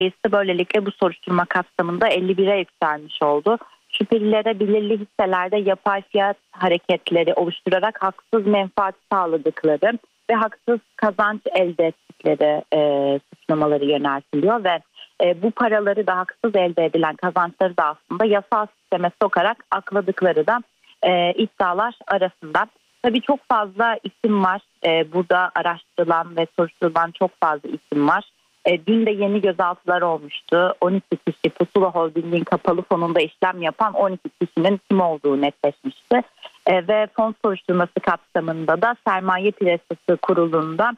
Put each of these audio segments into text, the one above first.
Böylelikle bu soruşturma kapsamında 51'e yükselmiş oldu. Şüphelilere belirli hisselerde yapay fiyat hareketleri oluşturarak haksız menfaat sağladıkları ve haksız kazanç elde ettikleri suçlamaları yöneltiliyor ve bu paraları da haksız elde edilen kazançları da aslında yasal sisteme sokarak akladıkları da iddialar arasında. Tabii çok fazla isim var. Burada araştırılan ve soruşturulan çok fazla isim var. Dün de yeni gözaltılar olmuştu. 12 kişi Pusula Holding'in kapalı fonunda işlem yapan 12 kişinin kim olduğu netleşmişti. Ve fon soruşturması kapsamında da Sermaye Piyasası Kurulu'nda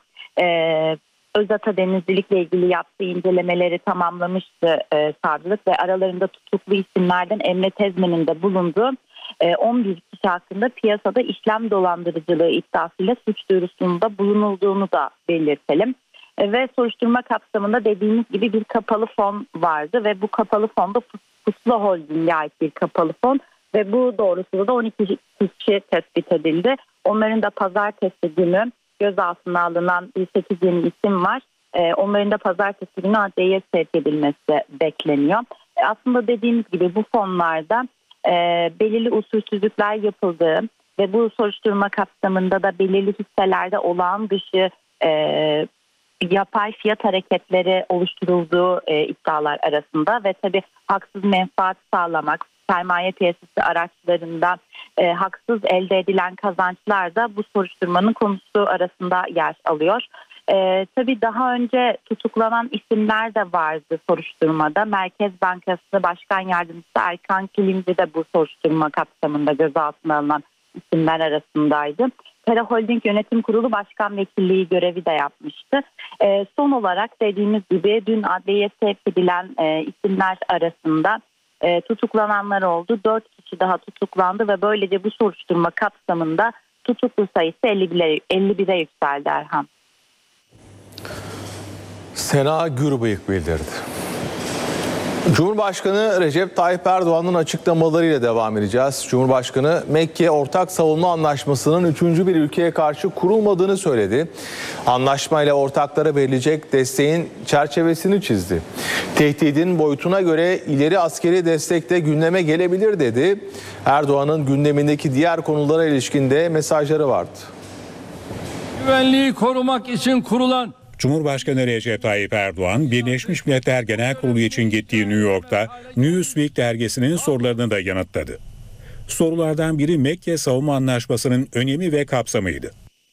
Özata Denizcilik'le ilgili yaptığı incelemeleri tamamlamıştı savcılık ve aralarında tutuklu isimlerden Emre Tezmen'in de bulunduğu 11 kişi hakkında piyasada işlem dolandırıcılığı iddiasıyla suç duyurusunda bulunulduğunu da belirtelim. Ve soruşturma kapsamında dediğimiz gibi bir kapalı fon vardı ve bu kapalı fonda Pusula Holding'e ait bir kapalı fon ve bu doğrultuda da 12 kişi tespit edildi. Onların da pazartesi günü gözaltına alınan 8 yeni isim var. Onların da pazartesi günü adliyeye sevk edilmesi bekleniyor. Aslında dediğimiz gibi bu fonlarda belirli usulsüzlükler yapıldığı ve bu soruşturma kapsamında da belirli hisselerde olağan dışı yapay fiyat hareketleri oluşturulduğu iddialar arasında ve tabii haksız menfaat sağlamak, sermaye piyasası araçlarında haksız elde edilen kazançlar da bu soruşturmanın konusu arasında yer alıyor. Tabii daha önce tutuklanan isimler de vardı soruşturmada. Merkez Bankası Başkan Yardımcısı Erkan Kilimci de bu soruşturma kapsamında gözaltına alınan isimler arasındaydı. Pera Holding Yönetim Kurulu Başkan Vekilliği görevi de yapmıştı. Son olarak dediğimiz gibi dün adliyeye sevk edilen isimler arasında tutuklananlar oldu. 4 kişi daha tutuklandı ve böylece bu soruşturma kapsamında tutuklu sayısı 51'e yükseldi Erhan. Sena Gürbıyık bildirdi. Cumhurbaşkanı Recep Tayyip Erdoğan'ın açıklamalarıyla devam edeceğiz. Cumhurbaşkanı Mekke Ortak Savunma Anlaşması'nın 3. bir ülkeye karşı kurulmadığını söyledi. Anlaşmayla ortaklara verilecek desteğin çerçevesini çizdi. Tehdidin boyutuna göre ileri askeri destek de gündeme gelebilir dedi. Erdoğan'ın gündemindeki diğer konulara ilişkin de mesajları vardı. Güvenliği korumak için kurulan Cumhurbaşkanı Recep Tayyip Erdoğan, Birleşmiş Milletler Genel Kurulu için gittiği New York'ta Newsweek dergisinin sorularını da yanıtladı. Sorulardan biri Mekke Savunma Anlaşması'nın önemi ve kapsamıydı.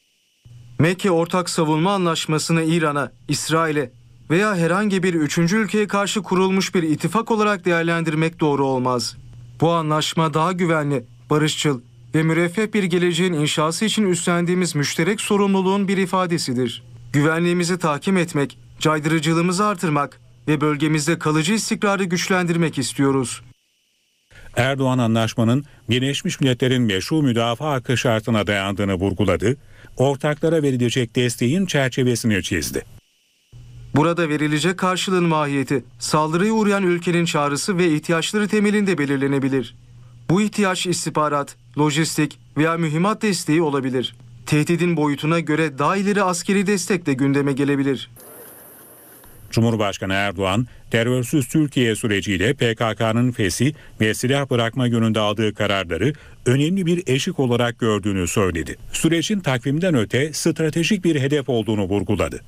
Mekke Ortak Savunma Anlaşması'nı İran'a, İsrail'e veya herhangi bir üçüncü ülkeye karşı kurulmuş bir ittifak olarak değerlendirmek doğru olmaz. Bu anlaşma daha güvenli, barışçıl ve müreffeh bir geleceğin inşası için üstlendiğimiz müşterek sorumluluğun bir ifadesidir. Güvenliğimizi tahkim etmek, caydırıcılığımızı artırmak ve bölgemizde kalıcı istikrarı güçlendirmek istiyoruz. Erdoğan anlaşmanın Birleşmiş Milletler'in meşru müdafaa hakkı şartına dayandığını vurguladı, ortaklara verilecek desteğin çerçevesini çizdi. Burada verilecek karşılığın mahiyeti, saldırıya uğrayan ülkenin çağrısı ve ihtiyaçları temelinde belirlenebilir. Bu ihtiyaç istihbarat, lojistik veya mühimmat desteği olabilir. Tehdidin boyutuna göre daha ileri askeri destek de gündeme gelebilir. Cumhurbaşkanı Erdoğan, terörsüz Türkiye süreciyle PKK'nın fesih ve silah bırakma yönünde aldığı kararları önemli bir eşik olarak gördüğünü söyledi. Sürecin takvimden öte stratejik bir hedef olduğunu vurguladı.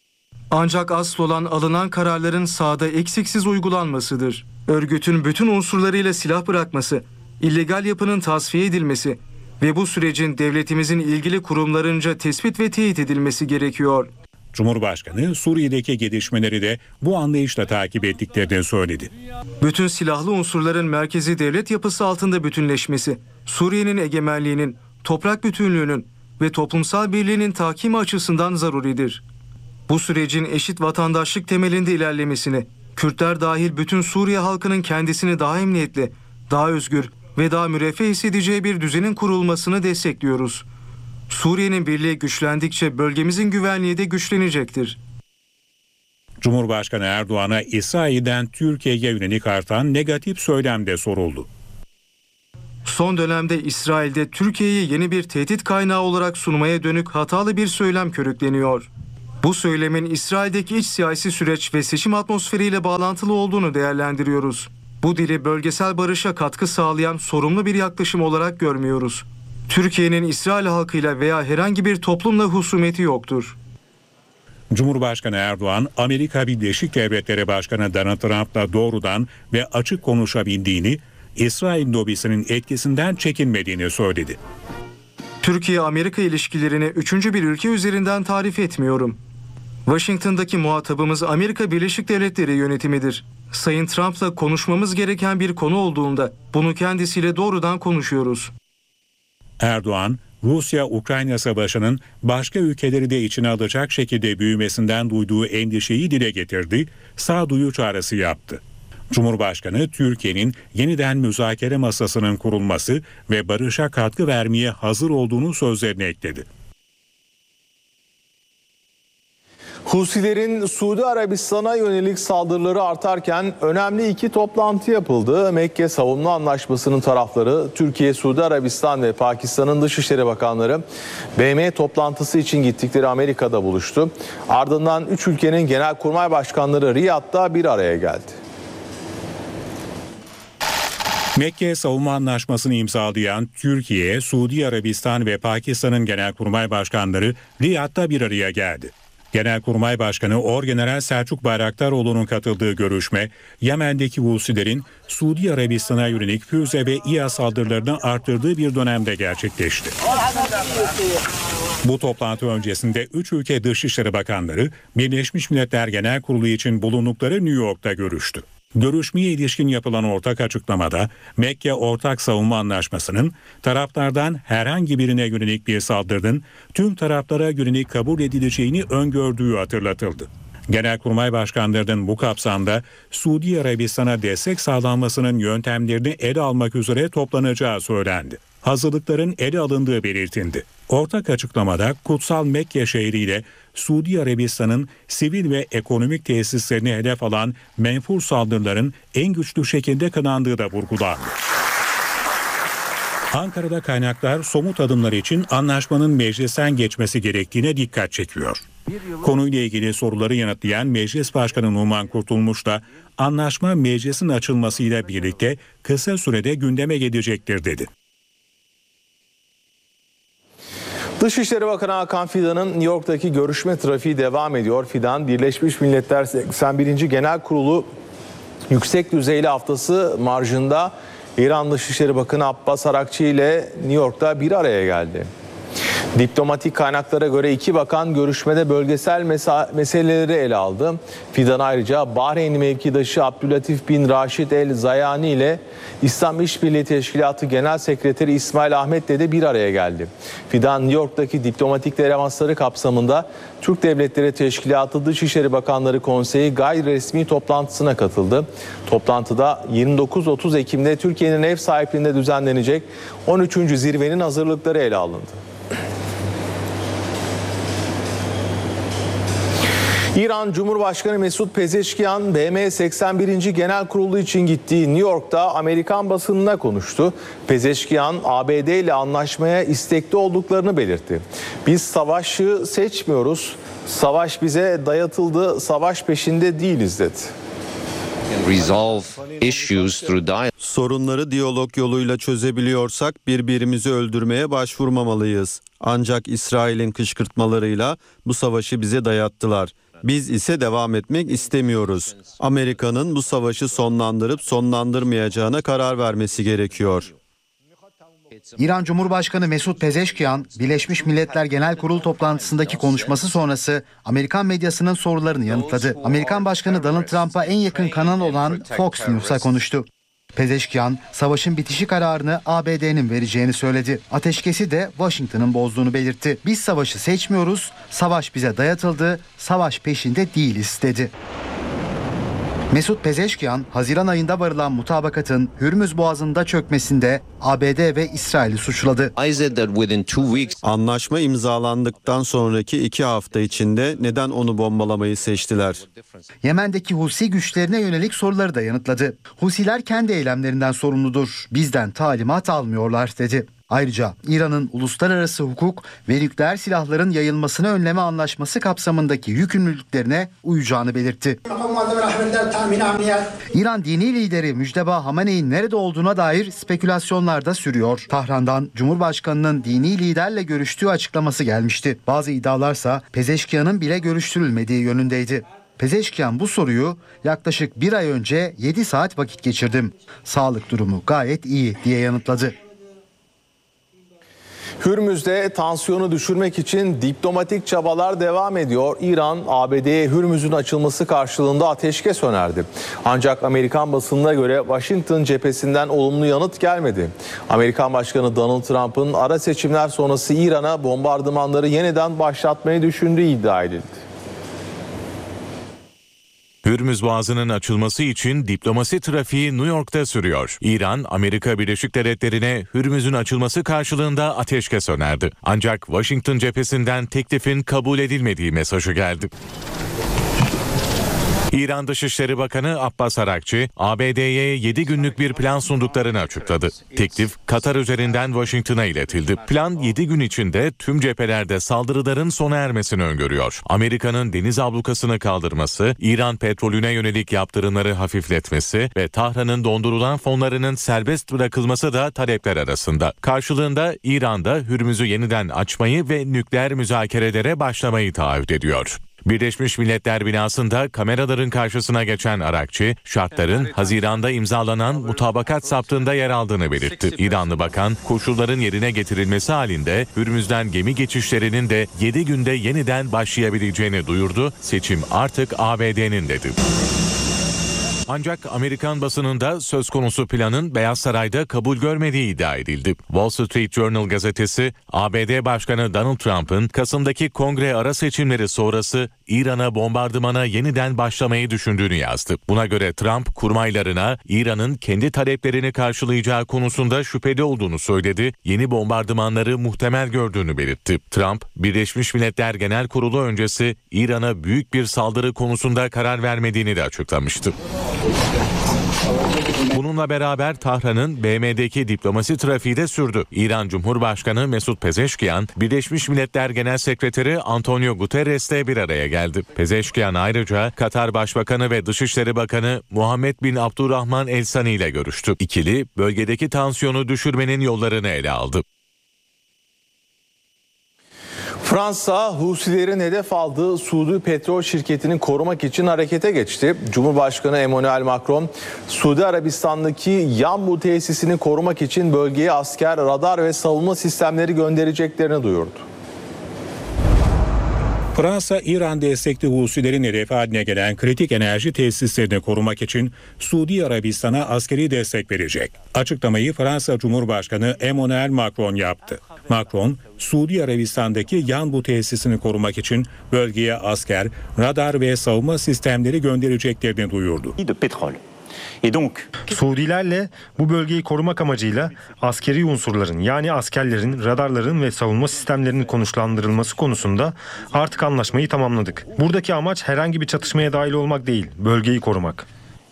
Ancak asıl olan alınan kararların sahada eksiksiz uygulanmasıdır. Örgütün bütün unsurlarıyla silah bırakması, illegal yapının tasfiye edilmesi ve bu sürecin devletimizin ilgili kurumlarınca tespit ve teyit edilmesi gerekiyor. Cumhurbaşkanı Suriye'deki gelişmeleri de bu anlayışla takip ettiklerini söyledi. Bütün silahlı unsurların merkezi devlet yapısı altında bütünleşmesi, Suriye'nin egemenliğinin, toprak bütünlüğünün ve toplumsal birliğinin tahkimi açısından zaruridir. Bu sürecin eşit vatandaşlık temelinde ilerlemesini, Kürtler dahil bütün Suriye halkının kendisini daha emniyetli, daha özgür ve daha müreffeh hissedeceği bir düzenin kurulmasını destekliyoruz. Suriye'nin birliği güçlendikçe bölgemizin güvenliği de güçlenecektir. Cumhurbaşkanı Erdoğan'a İsrail'den Türkiye'ye yönelik artan negatif söylem de soruldu. Son dönemde İsrail'de Türkiye'yi yeni bir tehdit kaynağı olarak sunmaya dönük hatalı bir söylem körükleniyor. Bu söylemin İsrail'deki iç siyasi süreç ve seçim atmosferiyle bağlantılı olduğunu değerlendiriyoruz. Bu dili bölgesel barışa katkı sağlayan sorumlu bir yaklaşım olarak görmüyoruz. Türkiye'nin İsrail halkıyla veya herhangi bir toplumla husumeti yoktur. Cumhurbaşkanı Erdoğan, Amerika Birleşik Devletleri Başkanı Donald Trump'la doğrudan ve açık konuşabildiğini, İsrail lobisinin etkisinden çekinmediğini söyledi. Türkiye-Amerika ilişkilerini üçüncü bir ülke üzerinden tarif etmiyorum. Washington'daki muhatabımız Amerika Birleşik Devletleri yönetimidir. Sayın Trump'la konuşmamız gereken bir konu olduğunda bunu kendisiyle doğrudan konuşuyoruz. Erdoğan, Rusya-Ukrayna savaşının başka ülkeleri de içine alacak şekilde büyümesinden duyduğu endişeyi dile getirdi, sağduyu çağrısı yaptı. Cumhurbaşkanı, Türkiye'nin yeniden müzakere masasının kurulması ve barışa katkı vermeye hazır olduğunu sözlerine ekledi. Husilerin Suudi Arabistan'a yönelik saldırıları artarken önemli iki toplantı yapıldı. Mekke Savunma Anlaşması'nın tarafları Türkiye, Suudi Arabistan ve Pakistan'ın Dışişleri Bakanları BM toplantısı için gittikleri Amerika'da buluştu. Ardından üç ülkenin genelkurmay başkanları Riyad'da bir araya geldi. Mekke Savunma Anlaşması'nı imzalayan Türkiye, Suudi Arabistan ve Pakistan'ın genelkurmay başkanları Riyad'da bir araya geldi. Genelkurmay Başkanı Orgeneral Selçuk Bayraktaroğlu'nun katıldığı görüşme, Yemen'deki Husilerin Suudi Arabistan'a yönelik füze ve İHA saldırılarını arttırdığı bir dönemde gerçekleşti. Bu toplantı öncesinde üç ülke Dışişleri Bakanları Birleşmiş Milletler Genel Kurulu için bulundukları New York'ta görüştü. Görüşmeye ilişkin yapılan ortak açıklamada Mekke Ortak Savunma Anlaşması'nın taraflardan herhangi birine yönelik bir saldırının tüm taraflara yönelik kabul edileceğini öngördüğü hatırlatıldı. Genelkurmay başkanlarının bu kapsamda Suudi Arabistan'a destek sağlanmasının yöntemlerini ele almak üzere toplanacağı söylendi. Hazırlıkların ele alındığı belirtildi. Ortak açıklamada Kutsal Mekke şehriyle Suudi Arabistan'ın sivil ve ekonomik tesislerini hedef alan menfur saldırıların en güçlü şekilde kınandığı da vurgulandı. Ankara'da kaynaklar somut adımlar için anlaşmanın meclisten geçmesi gerektiğine dikkat çekiyor. Konuyla ilgili soruları yanıtlayan Meclis Başkanı Numan Kurtulmuş da anlaşma meclisin açılmasıyla birlikte kısa sürede gündeme gelecektir dedi. Dışişleri Bakanı Hakan Fidan'ın New York'taki görüşme trafiği devam ediyor. Fidan, Birleşmiş Milletler 81. Genel Kurulu yüksek düzeyli haftası marjında İran Dışişleri Bakanı Abbas Arakçı ile New York'ta bir araya geldi. Diplomatik kaynaklara göre iki bakan görüşmede bölgesel meseleleri ele aldı. Fidan ayrıca Bahreynli mevkidaşı Abdülatif bin Raşid El Zayani ile İslam İşbirliği Teşkilatı Genel Sekreteri İsmail Ahmet'le de bir araya geldi. Fidan, New York'taki diplomatik temasları kapsamında Türk Devletleri Teşkilatı Dışişleri Bakanları Konseyi gayri resmi toplantısına katıldı. Toplantıda 29-30 Ekim'de Türkiye'nin ev sahipliğinde düzenlenecek 13. zirvenin hazırlıkları ele alındı. İran Cumhurbaşkanı Mesut Pezeşkiyan, BM 81. Genel Kurulu için gittiği New York'ta Amerikan basınına konuştu. Pezeşkiyan, ABD ile anlaşmaya istekli olduklarını belirtti. Biz savaşı seçmiyoruz, savaş bize dayatıldı, savaş peşinde değiliz dedi. Sorunları diyalog yoluyla çözebiliyorsak birbirimizi öldürmeye başvurmamalıyız. Ancak İsrail'in kışkırtmalarıyla bu savaşı bize dayattılar. Biz ise devam etmek istemiyoruz. Amerika'nın bu savaşı sonlandırıp sonlandırmayacağına karar vermesi gerekiyor. İran Cumhurbaşkanı Mesut Pezeşkiyan, Birleşmiş Milletler Genel Kurulu toplantısındaki konuşması sonrası Amerikan medyasının sorularını yanıtladı. Amerikan Başkanı Donald Trump'a en yakın kanal olan Fox News'a konuştu. Pezeşkiyan, savaşın bitişi kararını ABD'nin vereceğini söyledi. Ateşkesi de Washington'ın bozduğunu belirtti. Biz savaşı seçmiyoruz, savaş bize dayatıldı, savaş peşinde değiliz dedi. Mesut Pezeşkiyan, Haziran ayında varılan mutabakatın Hürmüz Boğazı'nda çökmesinde ABD ve İsrail'i suçladı. Anlaşma imzalandıktan sonraki 2 hafta içinde neden onu bombalamayı seçtiler? Yemen'deki Husi güçlerine yönelik soruları da yanıtladı. Husiler kendi eylemlerinden sorumludur, bizden talimat almıyorlar dedi. Ayrıca İran'ın uluslararası hukuk ve nükleer silahların yayılmasını önleme anlaşması kapsamındaki yükümlülüklerine uyacağını belirtti. İran dini lideri Müjteba Hamaney'in nerede olduğuna dair spekülasyonlar da sürüyor. Tahran'dan Cumhurbaşkanı'nın dini liderle görüştüğü açıklaması gelmişti. Bazı iddialarsa Pezeşkiyan'ın bile görüştürülmediği yönündeydi. Pezeşkiyan bu soruyu yaklaşık bir ay önce 7 saat vakit geçirdim. Sağlık durumu gayet iyi diye yanıtladı. Hürmüz'de tansiyonu düşürmek için diplomatik çabalar devam ediyor. İran, ABD'ye Hürmüz'ün açılması karşılığında ateşkes önerdi. Ancak Amerikan basınına göre Washington cephesinden olumlu yanıt gelmedi. Amerikan Başkanı Donald Trump'ın ara seçimler sonrası İran'a bombardımanları yeniden başlatmayı düşündüğü iddia edildi. Hürmüz Boğazı'nın açılması için diplomasi trafiği New York'ta sürüyor. İran, Amerika Birleşik Devletleri'ne Hürmüz'ün açılması karşılığında ateşkes önerdi. Ancak Washington cephesinden teklifin kabul edilmediği mesajı geldi. İran Dışişleri Bakanı Abbas Arakçı, ABD'ye 7 günlük bir plan sunduklarını açıkladı. Teklif Katar üzerinden Washington'a iletildi. Plan 7 gün içinde tüm cephelerde saldırıların sona ermesini öngörüyor. Amerika'nın deniz ablukasını kaldırması, İran petrolüne yönelik yaptırımları hafifletmesi ve Tahran'ın dondurulan fonlarının serbest bırakılması da talepler arasında. Karşılığında İran'da Hürmüz'ü yeniden açmayı ve nükleer müzakerelere başlamayı taahhüt ediyor. Birleşmiş Milletler binasında kameraların karşısına geçen Arakçı, şartların Haziran'da imzalanan mutabakat saptığında yer aldığını belirtti. İranlı bakan, koşulların yerine getirilmesi halinde Hürmüz'den gemi geçişlerinin de 7 günde yeniden başlayabileceğini duyurdu. Seçim artık ABD'nin dedi. Ancak Amerikan basınında söz konusu planın Beyaz Saray'da kabul görmediği iddia edildi. Wall Street Journal gazetesi, ABD Başkanı Donald Trump'ın Kasım'daki Kongre ara seçimleri sonrası İran'a bombardımana yeniden başlamayı düşündüğünü yazdı. Buna göre Trump kurmaylarına İran'ın kendi taleplerini karşılayacağı konusunda şüpheli olduğunu söyledi. Yeni bombardımanları muhtemel gördüğünü belirtti. Trump, Birleşmiş Milletler Genel Kurulu öncesi İran'a büyük bir saldırı konusunda karar vermediğini de açıklamıştı. Bununla beraber Tahran'ın BM'deki diplomasi trafiği de sürdü. İran Cumhurbaşkanı Mesut Pezeşkiyan, Birleşmiş Milletler Genel Sekreteri Antonio Guterres'le bir araya geldi. Pezeşkiyan ayrıca Katar Başbakanı ve Dışişleri Bakanı Muhammed bin Abdurrahman El Sani ile görüştü. İkili, bölgedeki tansiyonu düşürmenin yollarını ele aldı. Fransa, Husilerin hedef aldığı Suudi petrol şirketini korumak için harekete geçti. Cumhurbaşkanı Emmanuel Macron, Suudi Arabistan'daki Yanbu tesisini korumak için bölgeye asker, radar ve savunma sistemleri göndereceklerini duyurdu. Fransa, İran destekli Husilerin hedefi haline gelen kritik enerji tesislerini korumak için Suudi Arabistan'a askeri destek verecek. Açıklamayı Fransa Cumhurbaşkanı Emmanuel Macron yaptı. Macron, Suudi Arabistan'daki Yanbu tesisini korumak için bölgeye asker, radar ve savunma sistemleri göndereceklerini duyurdu. Suudilerle bu bölgeyi korumak amacıyla askeri unsurların, yani askerlerin, radarların ve savunma sistemlerinin konuşlandırılması konusunda artık anlaşmayı tamamladık. Buradaki amaç herhangi bir çatışmaya dahil olmak değil, bölgeyi korumak.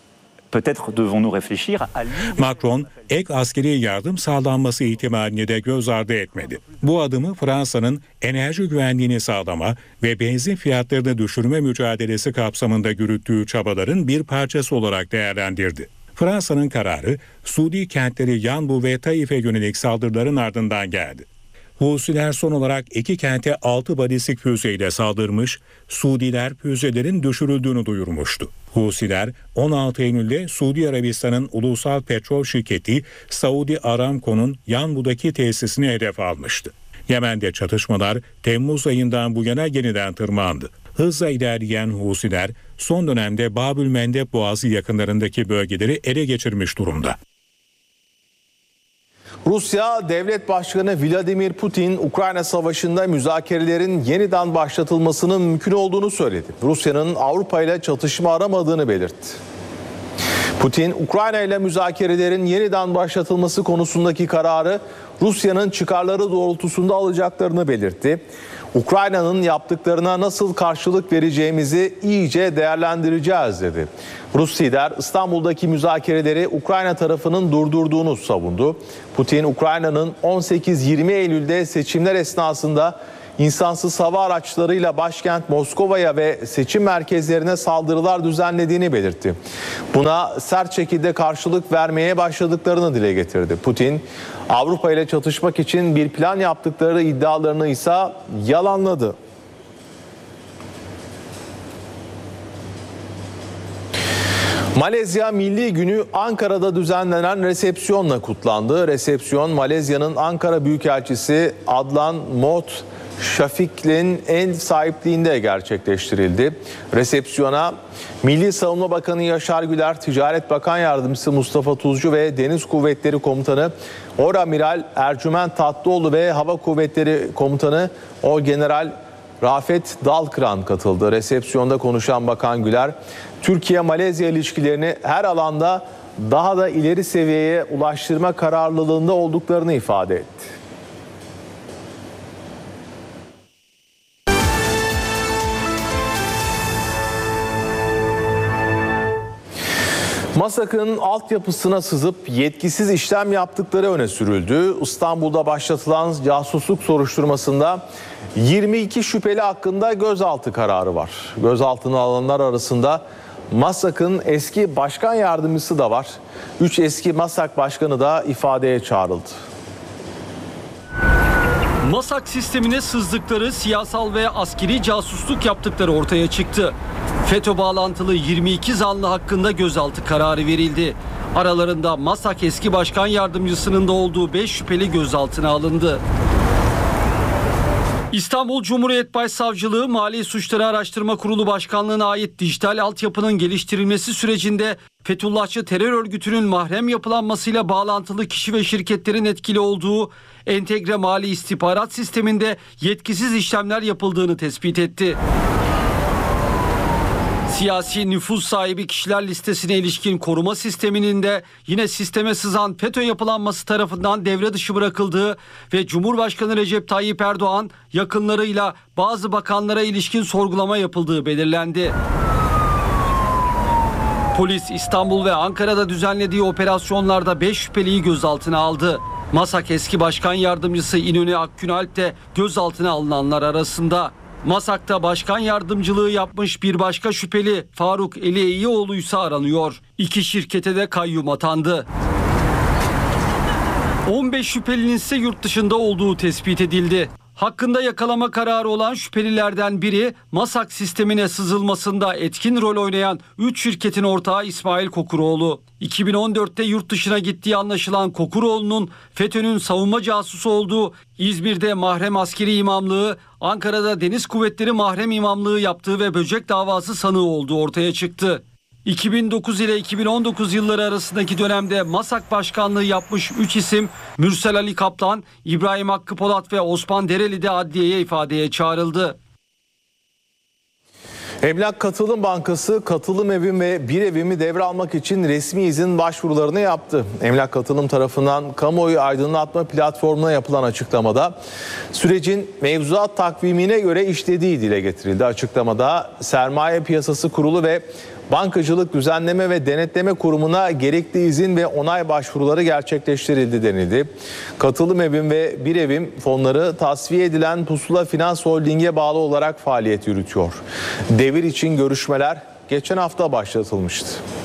Macron, ek askeri yardım sağlanması ihtimalini de göz ardı etmedi. Bu adımı Fransa'nın enerji güvenliğini sağlama ve benzin fiyatlarını düşürme mücadelesi kapsamında yürüttüğü çabaların bir parçası olarak değerlendirdi. Fransa'nın kararı, Suudi kentleri Yanbu ve Taif'e yönelik saldırıların ardından geldi. Husiler son olarak 2 kente 6 balistik füzeyle saldırmış, Suudiler füzelerin düşürüldüğünü duyurmuştu. Husiler 16 Eylül'de Suudi Arabistan'ın ulusal petrol şirketi Saudi Aramco'nun Yanbu'daki tesisini hedef almıştı. Yemen'de çatışmalar Temmuz ayından bu yana yeniden tırmandı. Hızla ilerleyen Husiler son dönemde Babülmendeb Boğazı yakınlarındaki bölgeleri ele geçirmiş durumda. Rusya Devlet Başkanı Vladimir Putin, Ukrayna Savaşı'nda müzakerelerin yeniden başlatılmasının mümkün olduğunu söyledi. Rusya'nın Avrupa ile çatışma aramadığını belirtti. Putin, Ukrayna ile müzakerelerin yeniden başlatılması konusundaki kararı Rusya'nın çıkarları doğrultusunda alacaklarını belirtti. Ukrayna'nın yaptıklarına nasıl karşılık vereceğimizi iyice değerlendireceğiz dedi. Rus lider İstanbul'daki müzakereleri Ukrayna tarafının durdurduğunu savundu. Putin, Ukrayna'nın 18-20 Eylül'de seçimler esnasında insansız hava araçlarıyla başkent Moskova'ya ve seçim merkezlerine saldırılar düzenlediğini belirtti. Buna sert şekilde karşılık vermeye başladıklarını dile getirdi. Putin, Avrupa ile çatışmak için bir plan yaptıkları iddialarını ise yalanladı. Malezya Milli Günü Ankara'da düzenlenen resepsiyonla kutlandı. Resepsiyon, Malezya'nın Ankara Büyükelçisi Adlan Mot Şafik'in ev sahipliğinde gerçekleştirildi. Resepsiyona Milli Savunma Bakanı Yaşar Güler, Ticaret Bakan Yardımcısı Mustafa Tuzcu ve Deniz Kuvvetleri Komutanı Oramiral Ercüment Tatlıoğlu ve Hava Kuvvetleri Komutanı Orgeneral Rafet Dalkıran katıldı. Resepsiyonda konuşan Bakan Güler, Türkiye-Malezya ilişkilerini her alanda daha da ileri seviyeye ulaştırma kararlılığında olduklarını ifade etti. MASAK'ın altyapısına sızıp yetkisiz işlem yaptıkları öne sürüldü. İstanbul'da başlatılan casusluk soruşturmasında 22 şüpheli hakkında gözaltı kararı var. Gözaltına alınanlar arasında MASAK'ın eski başkan yardımcısı da var. 3 eski MASAK başkanı da ifadeye çağrıldı. MASAK sistemine sızdıkları, siyasal ve askeri casusluk yaptıkları ortaya çıktı. FETÖ bağlantılı 22 zanlı hakkında gözaltı kararı verildi. Aralarında MASAK eski başkan yardımcısının da olduğu 5 şüpheli gözaltına alındı. İstanbul Cumhuriyet Başsavcılığı Mali Suçları Araştırma Kurulu Başkanlığı'na ait dijital altyapının geliştirilmesi sürecinde Fethullahçı terör örgütünün mahrem yapılanmasıyla bağlantılı kişi ve şirketlerin etkili olduğu entegre mali istihbarat sisteminde yetkisiz işlemler yapıldığını tespit etti. Siyasi nüfuz sahibi kişiler listesine ilişkin koruma sisteminin de yine sisteme sızan FETÖ yapılanması tarafından devre dışı bırakıldığı ve Cumhurbaşkanı Recep Tayyip Erdoğan yakınlarıyla bazı bakanlara ilişkin sorgulama yapıldığı belirlendi. Polis İstanbul ve Ankara'da düzenlediği operasyonlarda 5 şüpheliyi gözaltına aldı. MASAK eski başkan yardımcısı İnönü Akgünalp de gözaltına alınanlar arasında. MASAK'ta başkan yardımcılığı yapmış bir başka şüpheli Faruk Eliyioğlu ise aranıyor. 2 şirkete de kayyum atandı. 15 şüphelinin ise yurt dışında olduğu tespit edildi. Hakkında yakalama kararı olan şüphelilerden biri MASAK sistemine sızılmasında etkin rol oynayan 3 şirketin ortağı İsmail Kokuroğlu. 2014'te yurt dışına gittiği anlaşılan Kokuroğlu'nun FETÖ'nün savunma casusu olduğu, İzmir'de mahrem askeri imamlığı, Ankara'da Deniz Kuvvetleri mahrem imamlığı yaptığı ve böcek davası sanığı olduğu ortaya çıktı. 2009 ile 2019 yılları arasındaki dönemde MASAK başkanlığı yapmış 3 isim Mürsel Ali Kaplan, İbrahim Hakkı Polat ve Osman Dereli de adliyeye ifadeye çağrıldı. Emlak Katılım Bankası Katılım Evim ve Bir Evim'i devralmak için resmi izin başvurularını yaptı. Emlak Katılım tarafından kamuoyu aydınlatma platformuna yapılan açıklamada sürecin mevzuat takvimine göre işlediği dile getirildi. Açıklamada Sermaye Piyasası Kurulu ve Bankacılık Düzenleme ve Denetleme Kurumu'na gerekli izin ve onay başvuruları gerçekleştirildi denildi. Katılım Evim ve Bir Evim fonları tasfiye edilen Pusula Finans Holding'e bağlı olarak faaliyet yürütüyor. Devir için görüşmeler geçen hafta başlatılmıştı.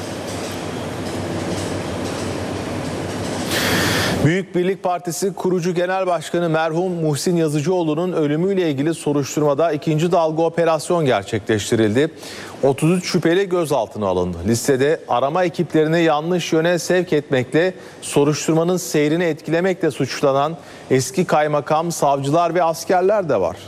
Büyük Birlik Partisi kurucu genel başkanı merhum Muhsin Yazıcıoğlu'nun ölümüyle ilgili soruşturmada ikinci dalga operasyon gerçekleştirildi. 33 şüpheli gözaltına alındı. Listede arama ekiplerini yanlış yöne sevk etmekle, soruşturmanın seyrini etkilemekle suçlanan eski kaymakam, savcılar ve askerler de var.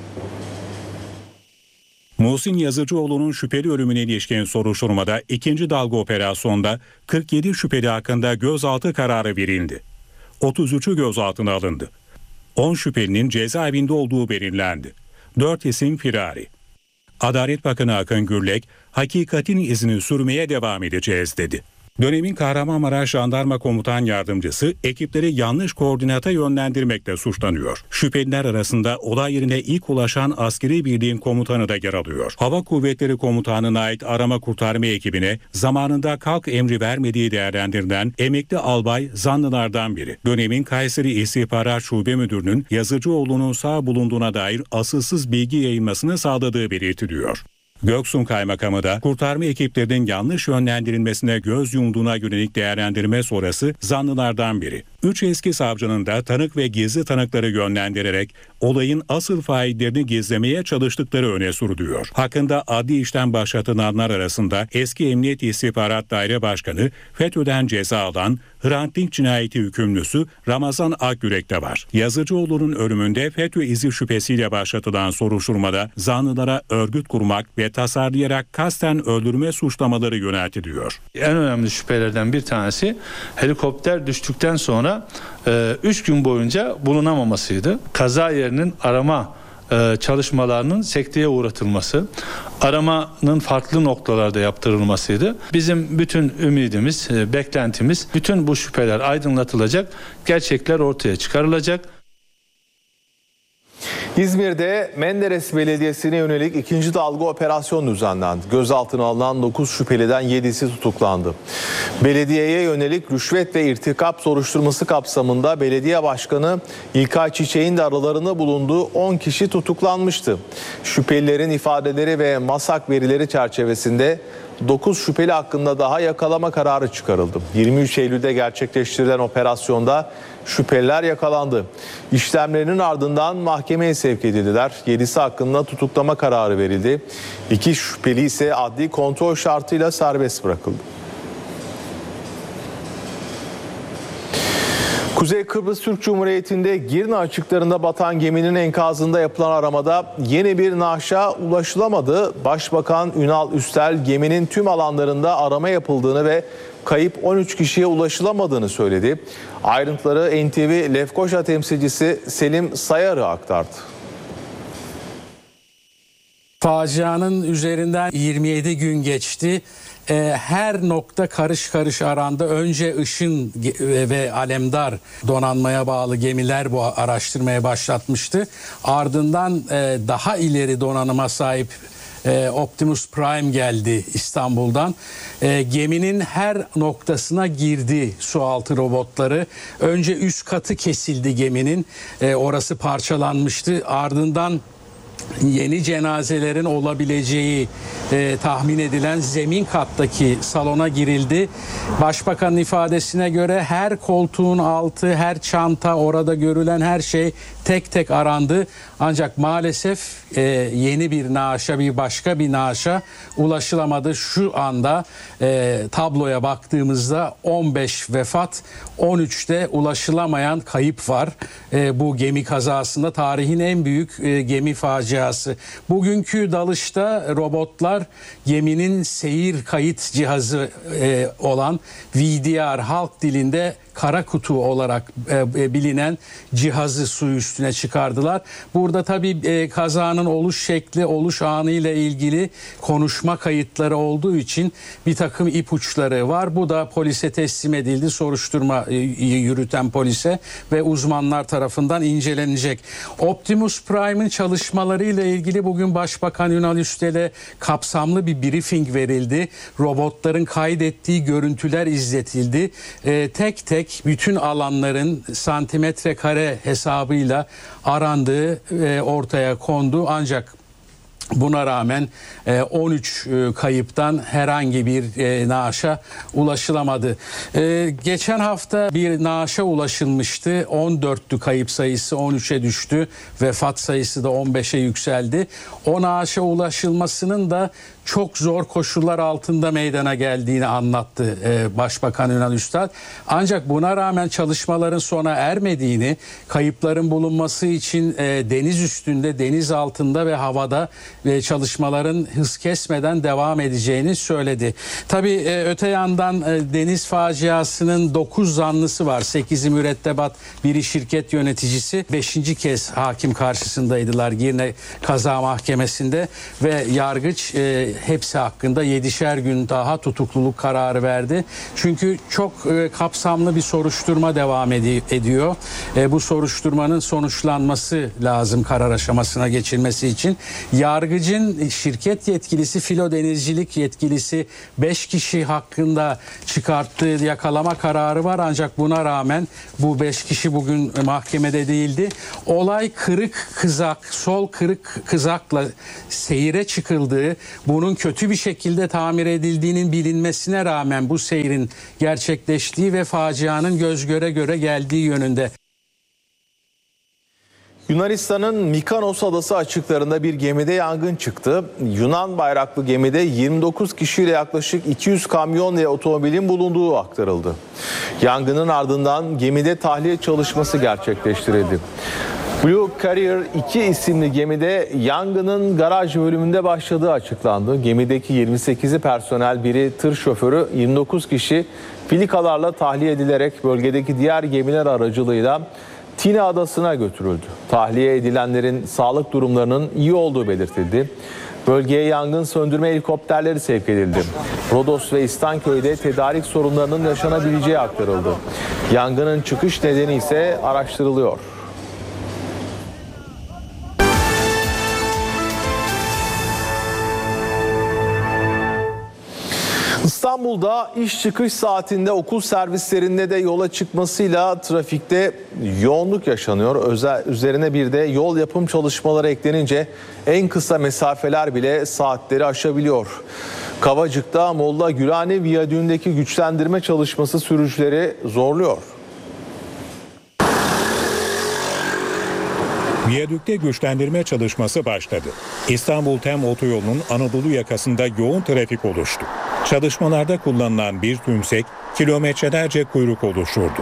Muhsin Yazıcıoğlu'nun şüpheli ölümüne ilişkin soruşturmada ikinci dalga operasyonda 47 şüpheli hakkında gözaltı kararı verildi. 33'ü gözaltına alındı. 10 şüphelinin cezaevinde olduğu belirlendi. 4 isim firari. Adalet Bakanı Akın Gürlek, hakikatin izini sürmeye devam edeceğiz dedi. Dönemin Kahramanmaraş Jandarma Komutan Yardımcısı ekipleri yanlış koordinata yönlendirmekle suçlanıyor. Şüpheliler arasında olay yerine ilk ulaşan askeri birliğin komutanı da yer alıyor. Hava Kuvvetleri Komutanlığı'na ait arama kurtarma ekibine zamanında kalk emri vermediği değerlendirilen emekli albay zanlılardan biri. Dönemin Kayseri İstihbarat Şube Müdürü'nün Yazıcıoğlu'nun sağ bulunduğuna dair asılsız bilgi yayılmasını sağladığı belirtiliyor. Göksun Kaymakamı da kurtarma ekiplerinin yanlış yönlendirilmesine göz yumduğuna yönelik değerlendirme sonrası zanlılardan biri. 3 eski savcının da tanık ve gizli tanıkları yönlendirerek olayın asıl faillerini gizlemeye çalıştıkları öne sürülüyor. Hakkında adli işlem başlatılanlar arasında eski Emniyet İstihbarat Daire Başkanı, FETÖ'den ceza alan Hrant Dink cinayeti hükümlüsü Ramazan Akyürek de var. Yazıcıoğlu'nun ölümünde FETÖ izi şüphesiyle başlatılan soruşturmada zanlılara örgüt kurmak ve tasarlayarak kasten öldürme suçlamaları yöneltiliyor. En önemli şüphelerden bir tanesi helikopter düştükten sonra 3 gün boyunca bulunamamasıydı. Kaza yerinin arama çalışmalarının sekteye uğratılması, aramanın farklı noktalarda yaptırılmasıydı. Bizim bütün ümidimiz, beklentimiz, bütün bu şüpheler aydınlatılacak, gerçekler ortaya çıkarılacak. İzmir'de Menderes Belediyesi'ne yönelik ikinci dalga operasyon düzenlendi. Gözaltına alınan 9 şüpheliden 7'si tutuklandı. Belediyeye yönelik rüşvet ve irtikap soruşturması kapsamında belediye başkanı İlkay Çiçek'in de aralarında bulunduğu 10 kişi tutuklanmıştı. Şüphelilerin ifadeleri ve MASAK verileri çerçevesinde 9 şüpheli hakkında daha yakalama kararı çıkarıldı. 23 Eylül'de gerçekleştirilen operasyonda şüpheliler yakalandı. İşlemlerinin ardından mahkemeye sevk edildiler. 7'si hakkında tutuklama kararı verildi. 2 şüpheli ise adli kontrol şartıyla serbest bırakıldı. Kuzey Kıbrıs Türk Cumhuriyeti'nde Girne açıklarında batan geminin enkazında yapılan aramada yeni bir naaşa ulaşılamadı. Başbakan Ünal Üstel geminin tüm alanlarında arama yapıldığını ve kayıp 13 kişiye ulaşılamadığını söyledi. Ayrıntıları NTV Lefkoşa temsilcisi Selim Sayarı aktardı. Facianın üzerinden 27 gün geçti. Her nokta karış karış arandı. Önce Işın ve Alemdar donanmaya bağlı gemiler bu araştırmaya başlatmıştı. Ardından daha ileri donanıma sahip Optimus Prime geldi İstanbul'dan. Geminin her noktasına girdi sualtı robotları. Önce üst katı kesildi geminin. Orası parçalanmıştı. Ardından yeni cenazelerin olabileceği tahmin edilen zemin kattaki salona girildi. Başbakanın ifadesine göre her koltuğun altı, her çanta, orada görülen her şey tek tek arandı. Ancak maalesef yeni bir naaşa, bir başka bir naaşa ulaşılamadı. Şu anda tabloya baktığımızda 15 vefat, 13'te ulaşılamayan kayıp var. Bu gemi kazasında tarihin en büyük gemi faciası. Bugünkü dalışta robotlar geminin seyir kayıt cihazı olan VDR, halk dilinde kara kutu olarak bilinen cihazı su üstüne çıkardılar. Burada tabii kazanın oluş şekli, oluş anı ile ilgili konuşma kayıtları olduğu için bir takım ipuçları var. Bu da polise teslim edildi, soruşturma yürüten polise ve uzmanlar tarafından incelenecek. Optimus Prime'ın çalışmaları ile ilgili bugün Başbakan Ünal Üstel'e kapsamlı bir briefing verildi. Robotların kaydettiği görüntüler izletildi. Tek tek bütün alanların santimetre kare hesabıyla arandığı ortaya kondu. Ancak buna rağmen 13 kayıptan herhangi bir naaşa ulaşılamadı. Geçen hafta bir naaşa ulaşılmıştı. 14'tü kayıp sayısı, 13'e düştü. Vefat sayısı da 15'e yükseldi. O naaşa ulaşılmasının da çok zor koşullar altında meydana geldiğini anlattı Başbakan Ünal Üstel. Ancak buna rağmen çalışmaların sona ermediğini, kayıpların bulunması için deniz üstünde, deniz altında ve havada çalışmaların hız kesmeden devam edeceğini söyledi. Tabii öte yandan deniz faciasının 9 zanlısı var. 8'i mürettebat, biri şirket yöneticisi. 5. kez hakim karşısındaydılar Girne Kaza Mahkemesi'nde ve yargıç hepsi hakkında 7'şer gün daha tutukluluk kararı verdi. Çünkü çok kapsamlı bir soruşturma devam ediyor. Bu soruşturmanın sonuçlanması lazım karar aşamasına geçilmesi için. Yargıcın şirket yetkilisi, filo denizcilik yetkilisi 5 kişi hakkında çıkarttığı yakalama kararı var. Ancak buna rağmen bu 5 kişi bugün mahkemede değildi. Olay kırık kızak, sol kırık kızakla seyire çıkıldığı, bunun kötü bir şekilde tamir edildiğinin bilinmesine rağmen bu seyrin gerçekleştiği ve facianın göz göre göre geldiği yönünde. Yunanistan'ın Mikanos adası açıklarında bir gemide yangın çıktı. Yunan bayraklı gemide 29 kişiyle yaklaşık 200 kamyon ve otomobilin bulunduğu aktarıldı. Yangının ardından gemide tahliye çalışması gerçekleştirildi. Blue Carrier 2 isimli gemide yangının garaj bölümünde başladığı açıklandı. Gemideki 28'i personel, biri tır şoförü, 29 kişi filikalarla tahliye edilerek bölgedeki diğer gemiler aracılığıyla Tina adasına götürüldü. Tahliye edilenlerin sağlık durumlarının iyi olduğu belirtildi. Bölgeye yangın söndürme helikopterleri sevk edildi. Rodos ve İstanköy'de tedarik sorunlarının yaşanabileceği aktarıldı. Yangının çıkış nedeni ise araştırılıyor. İstanbul'da iş çıkış saatinde okul servislerinde de yola çıkmasıyla trafikte yoğunluk yaşanıyor. Üzerine bir de yol yapım çalışmaları eklenince en kısa mesafeler bile saatleri aşabiliyor. Kavacık'ta Molla Gülhane Viyadüğü'ndeki güçlendirme çalışması sürücüleri zorluyor. Viyadükte güçlendirme çalışması başladı. İstanbul-Tem otoyolunun Anadolu yakasında yoğun trafik oluştu. Çalışmalarda kullanılan bir tümsek kilometrelerce kuyruk oluşturdu.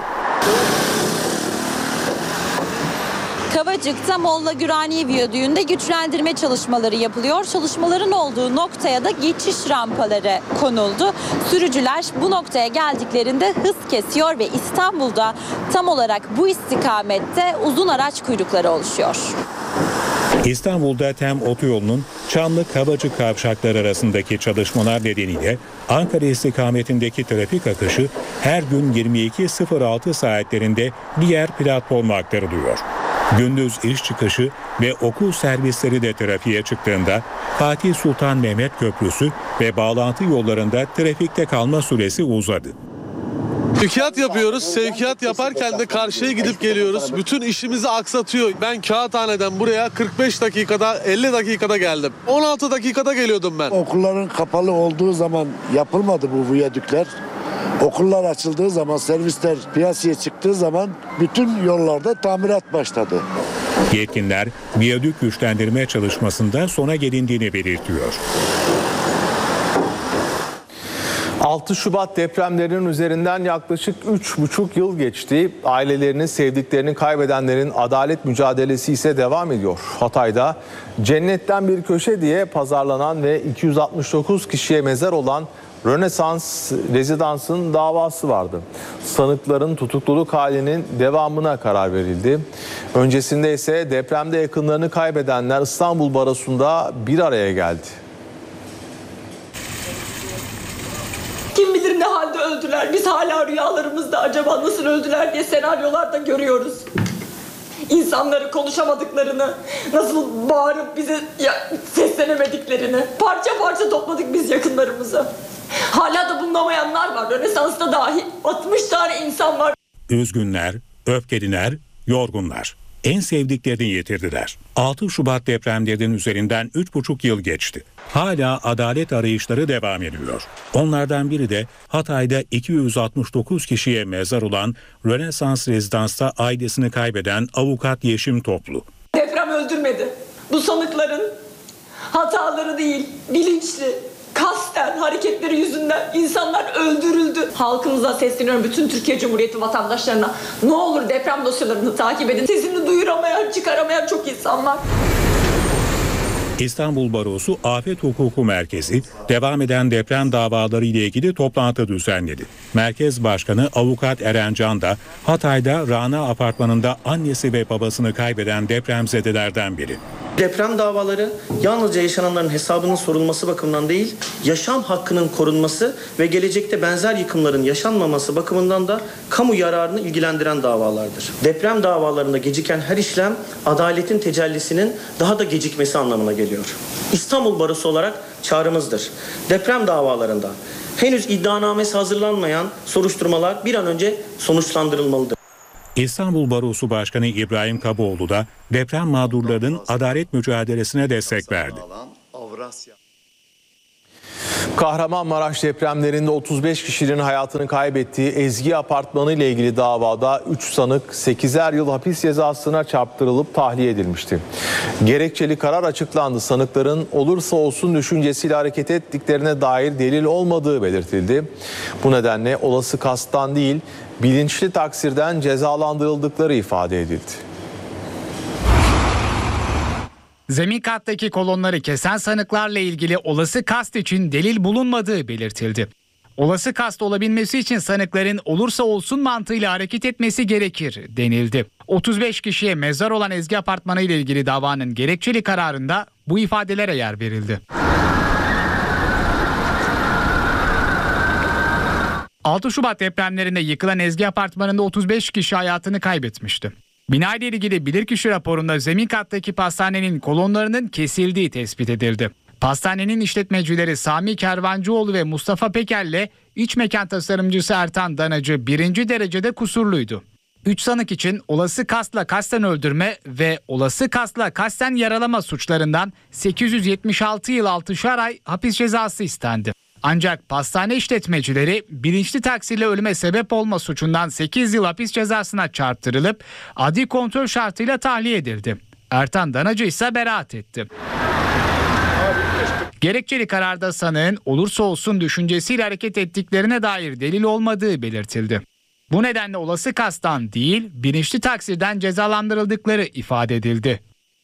Kavacık'ta Molla Gürhane Viyadüğü'nde güçlendirme çalışmaları yapılıyor. Çalışmaların olduğu noktaya da geçiş rampaları konuldu. Sürücüler bu noktaya geldiklerinde hız kesiyor ve İstanbul'da tam olarak bu istikamette uzun araç kuyrukları oluşuyor. İstanbul'da Tem otoyolunun Çamlı-Kavacık kavşakları arasındaki çalışmalar nedeniyle Ankara istikametindeki trafik akışı her gün 22.06 saatlerinde diğer platforma aktarılıyor. Gündüz iş çıkışı ve okul servisleri de trafiğe çıktığında Fatih Sultan Mehmet Köprüsü ve bağlantı yollarında trafikte kalma süresi uzadı. Sevkiyat yapıyoruz. Sevkiyat yaparken de karşıya gidip geliyoruz. Bütün işimizi aksatıyor. Ben Kağıthane'den buraya 45 dakikada, 50 dakikada geldim. 16 dakikada geliyordum ben. Okulların kapalı olduğu zaman yapılmadı bu viyadükler. Okullar açıldığı zaman, servisler piyasaya çıktığı zaman bütün yollarda tamirat başladı. Yetkililer viyadük güçlendirme çalışmasında sona gelindiğini belirtiyor. 6 Şubat depremlerinin üzerinden yaklaşık 3,5 yıl geçti. Ailelerini, sevdiklerini kaybedenlerin adalet mücadelesi ise devam ediyor. Hatay'da cennetten bir köşe diye pazarlanan ve 269 kişiye mezar olan Rönesans Rezidans'ın davası vardı. Sanıkların tutukluluk halinin devamına karar verildi. Öncesinde ise depremde yakınlarını kaybedenler İstanbul Barosu'nda bir araya geldi. Kim bilir ne halde öldüler. Biz hala rüyalarımızda acaba nasıl öldüler diye senaryolarda görüyoruz. İnsanları konuşamadıklarını, nasıl bağırıp bize seslenemediklerini, parça parça topladık biz yakınlarımızı. Hala da bulunamayanlar var. Rönesans'ta dahi 60 tane insan var. Üzgünler, öfkeliler, yorgunlar. En sevdiklerini yitirdiler. 6 Şubat depremlerinin üzerinden 3,5 yıl geçti. Hala adalet arayışları devam ediyor. Onlardan biri de Hatay'da 269 kişiye mezar olan Rönesans Rezidans'ta ailesini kaybeden avukat Yeşim Toplu. Deprem öldürmedi. Bu sanıkların hataları değil, bilinçli, kasten hareketleri yüzünden insanlar öldürüldü. Halkımıza sesleniyorum, bütün Türkiye Cumhuriyeti vatandaşlarına. Ne olur deprem dosyalarını takip edin. Sesini duyuramayan, çıkaramayan çok insan var. İstanbul Barosu Afet Hukuku Merkezi devam eden deprem davaları ile ilgili toplantı düzenledi. Merkez Başkanı Avukat Eren Can da Hatay'da Rana Apartmanı'nda annesi ve babasını kaybeden depremzedelerden biri. Deprem davaları yalnızca yaşananların hesabının sorulması bakımından değil, yaşam hakkının korunması ve gelecekte benzer yıkımların yaşanmaması bakımından da kamu yararını ilgilendiren davalardır. Deprem davalarında geciken her işlem adaletin tecellisinin daha da gecikmesi anlamına geliyor. İstanbul Barosu olarak çağrımızdır. Deprem davalarında henüz iddianamesi hazırlanmayan soruşturmalar bir an önce sonuçlandırılmalıdır. İstanbul Barosu Başkanı İbrahim Kaboğlu da deprem mağdurlarının adalet mücadelesine destek verdi. Kahramanmaraş depremlerinde 35 kişinin hayatını kaybettiği Ezgi Apartmanı ile ilgili davada 3 sanık 8'er yıl hapis cezasına çarptırılıp tahliye edilmişti. Gerekçeli karar açıklandı. Sanıkların olursa olsun düşüncesiyle hareket ettiklerine dair delil olmadığı belirtildi. Bu nedenle olası kastan değil, bilinçli taksirden cezalandırıldıkları ifade edildi. Zemin kattaki kolonları kesen sanıklarla ilgili olası kast için delil bulunmadığı belirtildi. Olası kast olabilmesi için sanıkların olursa olsun mantığıyla hareket etmesi gerekir denildi. 35 kişiye mezar olan Ezgi Apartmanı ile ilgili davanın gerekçeli kararında bu ifadelere yer verildi. 6 Şubat depremlerinde yıkılan Ezgi Apartmanı'nda 35 kişi hayatını kaybetmişti. Bina ile ilgili bilirkişi raporunda zemin kattaki pastanenin kolonlarının kesildiği tespit edildi. Pastanenin işletmecileri Sami Kervancıoğlu ve Mustafa Peker'le iç mekan tasarımcısı Ertan Danacı 1. derecede kusurluydu. 3 sanık için olası kastla kasten öldürme ve olası kastla kasten yaralama suçlarından 876 yıl 6'şar ay hapis cezası istendi. Ancak pastane işletmecileri bilinçli taksirle ölüme sebep olma suçundan 8 yıl hapis cezasına çarptırılıp adli kontrol şartıyla tahliye edildi. Ertan Danacı ise beraat etti. Gerekçeli kararda sanığın olursa olsun düşüncesiyle hareket ettiklerine dair delil olmadığı belirtildi. Bu nedenle olası kastan değil, bilinçli taksirden cezalandırıldıkları ifade edildi.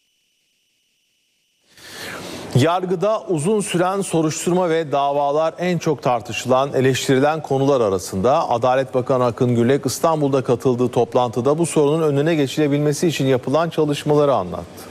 Yargıda uzun süren soruşturma ve davalar en çok tartışılan, eleştirilen konular arasında. Adalet Bakanı Akın Gürlek İstanbul'da katıldığı toplantıda bu sorunun önüne geçilebilmesi için yapılan çalışmaları anlattı.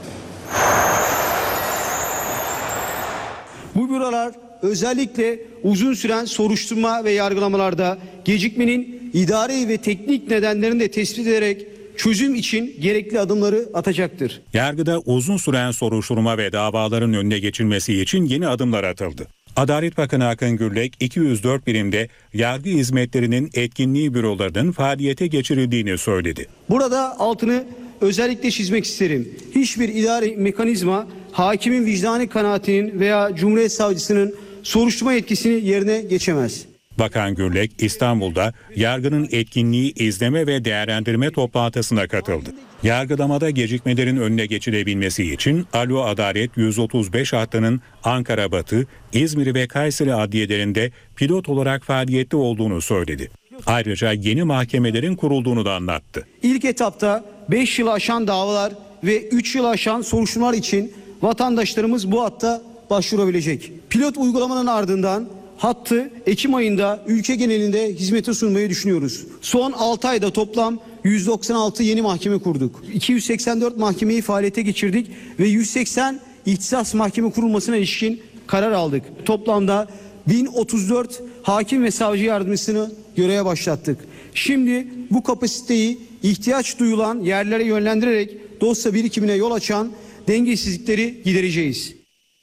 Bu bürolar özellikle uzun süren soruşturma ve yargılamalarda gecikmenin idari ve teknik nedenlerini de tespit ederek çözüm için gerekli adımları atacaktır. Yargıda uzun süren soruşturma ve davaların önüne geçilmesi için yeni adımlar atıldı. Adalet Bakanı Akın Gürlek 204 birimde yargı hizmetlerinin etkinliği bürolarının faaliyete geçirildiğini söyledi. Burada altını özellikle çizmek isterim. Hiçbir idari mekanizma hakimin vicdani kanaatinin veya Cumhuriyet Savcısının soruşturma yetkisini yerine geçemez. Bakan Gürlek İstanbul'da yargının etkinliği izleme ve değerlendirme toplantısına katıldı. Yargılamada gecikmelerin önüne geçilebilmesi için Alo Adalet 135 hattının Ankara Batı, İzmir ve Kayseri adliyelerinde pilot olarak faaliyette olduğunu söyledi. Ayrıca yeni mahkemelerin kurulduğunu da anlattı. İlk etapta 5 yılı aşan davalar ve 3 yılı aşan soruşturmalar için vatandaşlarımız bu hatta başvurabilecek. Pilot uygulamanın ardından hattı Ekim ayında ülke genelinde hizmete sunmayı düşünüyoruz. Son 6 ayda toplam 196 yeni mahkeme kurduk. 284 mahkemeyi faaliyete geçirdik ve 180 ihtisas mahkeme kurulmasına ilişkin karar aldık. Toplamda 1034 hakim ve savcı yardımcısını göreve başlattık. Şimdi bu kapasiteyi ihtiyaç duyulan yerlere yönlendirerek dosya birikimine yol açan dengesizlikleri gidereceğiz.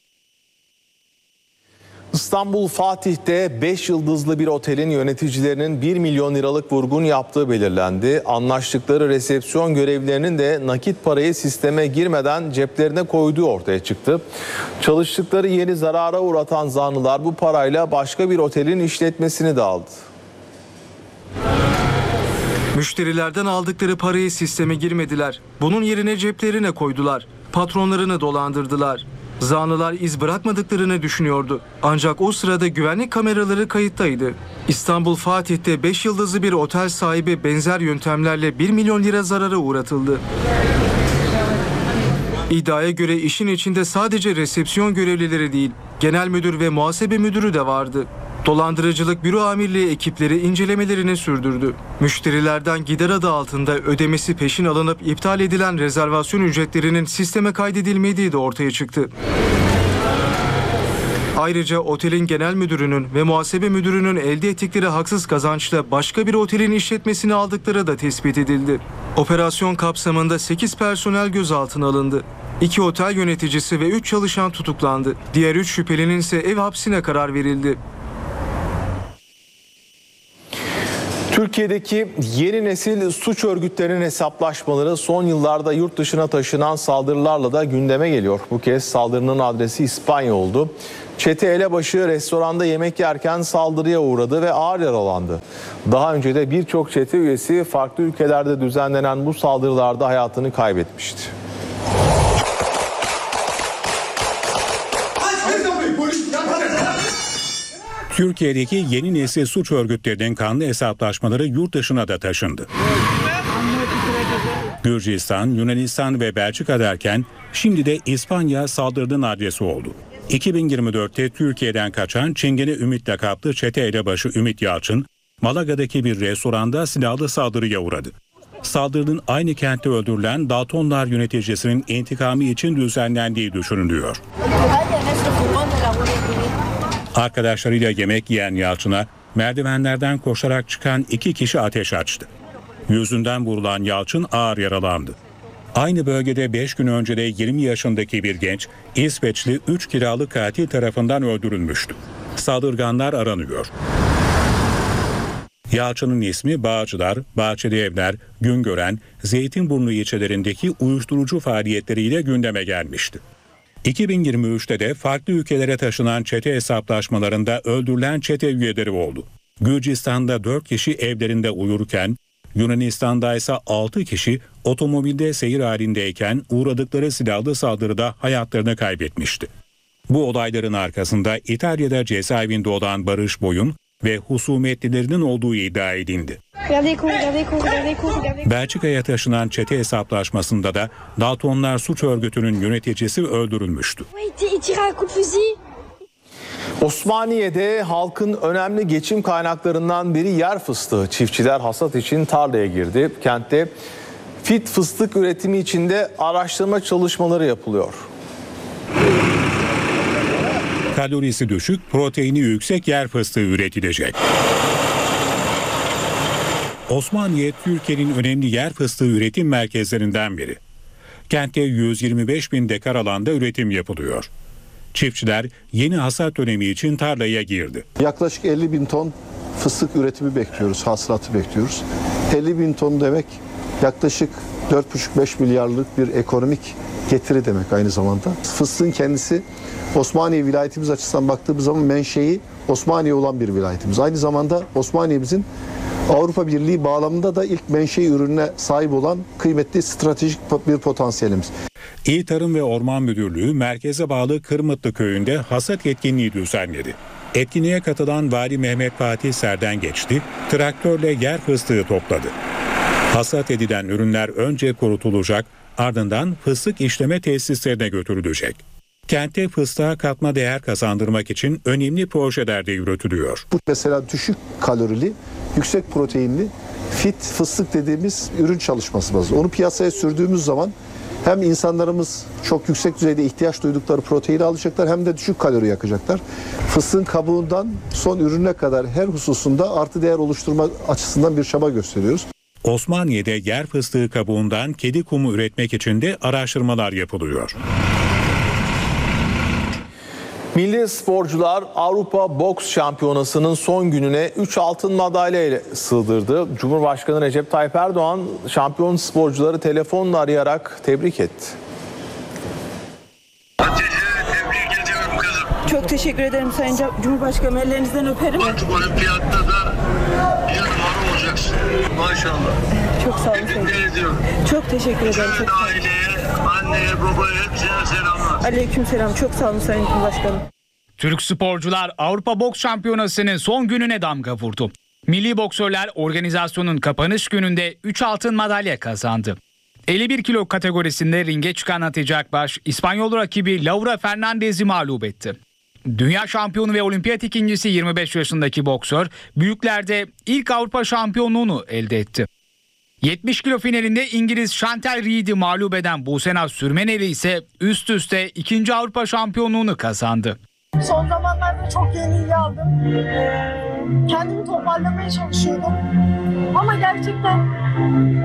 İstanbul Fatih'te 5 yıldızlı bir otelin yöneticilerinin 1 milyon liralık vurgun yaptığı belirlendi. Anlaştıkları resepsiyon görevlilerinin de nakit parayı sisteme girmeden ceplerine koyduğu ortaya çıktı. Çalıştıkları yeri zarara uğratan zanlılar bu parayla başka bir otelin işletmesini de aldı. Müşterilerden aldıkları parayı sisteme girmediler. Bunun yerine ceplerine koydular. Patronlarını dolandırdılar. Zanlılar iz bırakmadıklarını düşünüyordu. Ancak o sırada güvenlik kameraları kayıttaydı. İstanbul Fatih'te 5 yıldızlı bir otel sahibi benzer yöntemlerle 1 milyon lira zarara uğratıldı. İddiaya göre işin içinde sadece resepsiyon görevlileri değil, genel müdür ve muhasebe müdürü de vardı. Dolandırıcılık büro amirliği ekipleri incelemelerini sürdürdü. Müşterilerden gider adı altında ödemesi peşin alınıp iptal edilen rezervasyon ücretlerinin sisteme kaydedilmediği de ortaya çıktı. Ayrıca otelin genel müdürünün ve muhasebe müdürünün elde ettikleri haksız kazançla başka bir otelin işletmesini aldıkları da tespit edildi. Operasyon kapsamında 8 personel gözaltına alındı. 2 otel yöneticisi ve 3 çalışan tutuklandı. Diğer 3 şüphelinin ise ev hapsine karar verildi. Türkiye'deki yeni nesil suç örgütlerinin hesaplaşmaları son yıllarda yurt dışına taşınan saldırılarla da gündeme geliyor. Bu kez saldırının adresi İspanya oldu. Çete elebaşı restoranda yemek yerken saldırıya uğradı ve ağır yaralandı. Daha önce de birçok çete üyesi farklı ülkelerde düzenlenen bu saldırılarda hayatını kaybetmişti. Türkiye'deki yeni nesil suç örgütlerinin kanlı hesaplaşmaları yurt dışına da taşındı. Gürcistan, Yunanistan ve Belçika derken şimdi de İspanya saldırının adresi oldu. 2024'te Türkiye'den kaçan Çingene Ümit lakaplı çete elebaşı Ümit Yalçın, Malaga'daki bir restoranda silahlı saldırıya uğradı. Saldırının aynı kentte öldürülen Daltonlar yöneticisinin intikamı için düzenlendiği düşünülüyor. Arkadaşlarıyla yemek yiyen Yalçın'a merdivenlerden koşarak çıkan 2 kişi ateş açtı. Yüzünden vurulan Yalçın ağır yaralandı. Aynı bölgede 5 gün önce de 20 yaşındaki bir genç İsveçli 3 kiralık katil tarafından öldürülmüştü. Saldırganlar aranıyor. Yalçın'ın ismi Bağcılar, Bahçeli Evler, Güngören, Zeytinburnu ilçelerindeki uyuşturucu faaliyetleriyle gündeme gelmişti. 2023'te de farklı ülkelere taşınan çete hesaplaşmalarında öldürülen çete üyeleri oldu. Gürcistan'da 4 kişi evlerinde uyurken, Yunanistan'da ise 6 kişi otomobilde seyir halindeyken uğradıkları silahlı saldırıda hayatlarını kaybetmişti. Bu olayların arkasında İtalya'da cezaevinde olan Barış Boy'un ve husumetlilerinin olduğu iddia edildi. Belçika'ya taşınan çete hesaplaşmasında da Daltonlar suç örgütünün yöneticisi öldürülmüştü. Osmaniye'de halkın önemli geçim kaynaklarından biri yer fıstığı. Çiftçiler hasat için tarlaya girdi. Kentte fit fıstık üretimi için de araştırma çalışmaları yapılıyor. Kalorisi düşük, proteini yüksek yer fıstığı üretilecek. Osmaniye, Türkiye'nin önemli yer fıstığı üretim merkezlerinden biri. Kentte 125 bin dekar alanda üretim yapılıyor. Çiftçiler yeni hasat dönemi için tarlaya girdi. Yaklaşık 50 bin ton fıstık üretimi bekliyoruz, hasılatı bekliyoruz. 50 bin ton demek yaklaşık 4,5-5 milyarlık bir ekonomik getiri demek aynı zamanda. Fıstığın kendisi Osmaniye vilayetimiz açısından baktığımız zaman menşei Osmaniye olan bir vilayetimiz. Aynı zamanda Osmaniye'mizin Avrupa Birliği bağlamında da ilk menşei ürününe sahip olan kıymetli stratejik bir potansiyelimiz. İl Tarım ve Orman Müdürlüğü merkeze bağlı Kırmıtlı köyünde hasat etkinliği düzenledi. Etkinliğe katılan Vali Mehmet Fatih Serdengeçti, traktörle yer fıstığı topladı. Hasat edilen ürünler önce kurutulacak, ardından fıstık işleme tesislerine götürülecek. Kente fıstığa katma değer kazandırmak için önemli projeler de yürütülüyor. Bu mesela düşük kalorili, yüksek proteinli fit fıstık dediğimiz ürün çalışması var. Onu piyasaya sürdüğümüz zaman hem insanlarımız çok yüksek düzeyde ihtiyaç duydukları proteini alacaklar hem de düşük kalori yakacaklar. Fıstığın kabuğundan son ürüne kadar her hususunda artı değer oluşturma açısından bir çaba gösteriyoruz. Osmaniye'de yer fıstığı kabuğundan kedi kumu üretmek için de araştırmalar yapılıyor. Milli sporcular Avrupa Boks Şampiyonası'nın son gününe 3 altın madalya ile sığdırdı. Cumhurbaşkanı Recep Tayyip Erdoğan şampiyon sporcuları telefonla arayarak tebrik etti. Çok teşekkür ederim Sayın Cumhurbaşkanım. Ellerinizden öperim. Artık olimpiyatta da bir numara olacaksın. Maşallah. Çok sağ olun. Tebrikler ediyorum. Çok teşekkür ederim. Çok sağ olun. Aileye, anneye, babaya hepsine selamlar. Aleykümselam. Çok sağ olun Sayın Cumhurbaşkanım. Türk sporcular Avrupa Boks Şampiyonası'nın son gününe damga vurdu. Milli boksörler organizasyonun kapanış gününde 3 altın madalya kazandı. 51 kilo kategorisinde ringe çıkan Hatice Akbaş, İspanyol rakibi Laura Fernandez'i mağlup etti. Dünya şampiyonu ve olimpiyat ikincisi 25 yaşındaki boksör, büyüklerde ilk Avrupa şampiyonluğunu elde etti. 70 kilo finalinde İngiliz Chantal Reed'i mağlup eden Busenaz Sürmeneli ise üst üste 2. Avrupa şampiyonluğunu kazandı. Son zamanlarda çok yenilgi aldım. Kendimi toparlamaya çalışıyordum. Ama gerçekten